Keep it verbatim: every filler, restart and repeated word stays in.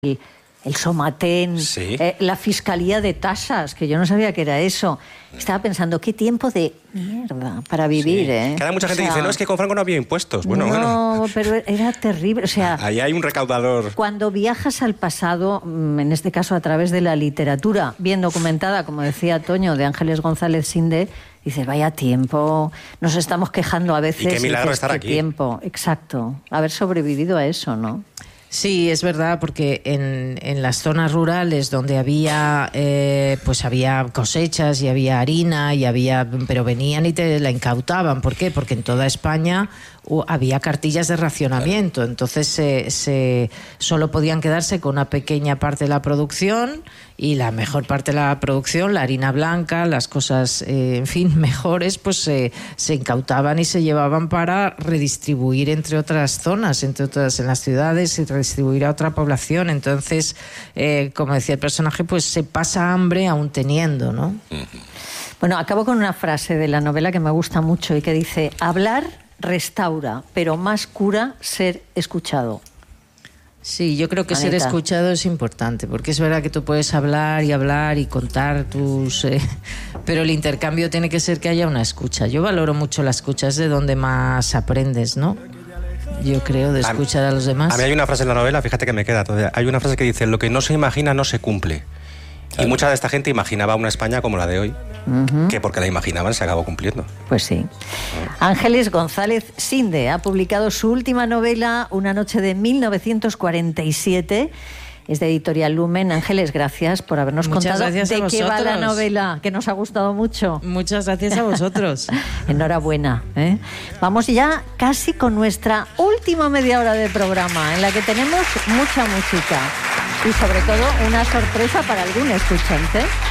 el, el Somatén, sí. eh, la Fiscalía de Tasas, que yo no sabía que era eso. Estaba pensando, qué tiempo de mierda para vivir, sí. ¿eh? Que ahora mucha o gente sea, dice, no, es que con Franco no había impuestos. Bueno, no, bueno. pero era terrible. O sea, ahí hay un recaudador. Cuando viajas al pasado, en este caso a través de la literatura, bien documentada, como decía Toño, de Ángeles González Sinde, dices, vaya tiempo, nos estamos quejando a veces. Y qué milagro dices, estar qué aquí. Tiempo, exacto, haber sobrevivido a eso, ¿no? Sí, es verdad, porque en, en las zonas rurales donde había eh, pues había cosechas y había harina y había, pero venían y te la incautaban. ¿Por qué? Porque en toda España uh, había cartillas de racionamiento, entonces se, se solo podían quedarse con una pequeña parte de la producción y la mejor parte de la producción, la harina blanca, las cosas, eh, en fin, mejores, pues eh, se incautaban y se llevaban para redistribuir entre otras zonas, entre otras en las ciudades y distribuir a otra población. Entonces, eh, como decía el personaje, pues se pasa hambre aún teniendo, ¿no? Bueno, acabo con una frase de la novela que me gusta mucho y que dice: hablar restaura, pero más cura ser escuchado. Sí, yo creo que Anita. ser escuchado es importante, porque es verdad que tú puedes hablar y hablar y contar tus... Eh, pero el intercambio tiene que ser que haya una escucha. Yo valoro mucho la escucha, es de donde más aprendes, ¿no? Yo creo, de escuchar a, a los demás. A mí hay una frase en la novela, fíjate que me queda todavía. Hay una frase que dice, lo que no se imagina no se cumple. Claro. Y mucha de esta gente imaginaba una España como la de hoy, uh-huh. que porque la imaginaban se acabó cumpliendo. Pues sí. Uh-huh. Ángeles González Sinde ha publicado su última novela, Una noche de mil novecientos cuarenta y siete. Es de Editorial Lumen. Ángeles, gracias por habernos Muchas contado gracias de a qué va la vosotros. novela, que nos ha gustado mucho. Muchas gracias a vosotros. Enhorabuena, ¿eh? Vamos ya casi con nuestra última media hora de programa, en la que tenemos mucha música y sobre todo una sorpresa para algún escuchante.